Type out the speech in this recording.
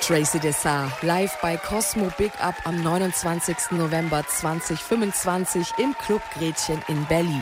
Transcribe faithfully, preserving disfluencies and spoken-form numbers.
Tracy Dessart, live bei Cosmo Big Up am neunundzwanzigsten November zweitausendfünfundzwanzig im Club Gretchen in Berlin.